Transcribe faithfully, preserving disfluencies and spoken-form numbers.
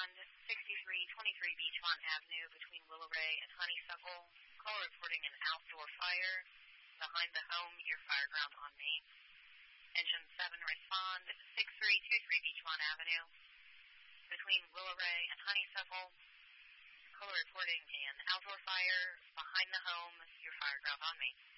respond sixty-three twenty-three Beachmont Avenue between Willow Ray and Honeysuckle. Call reporting an outdoor fire behind the home, your fire ground on me. Engine seven respond six three two three Beachmont Avenue between Willow Ray and Honeysuckle. Call reporting an outdoor fire behind the home, your fire ground on me.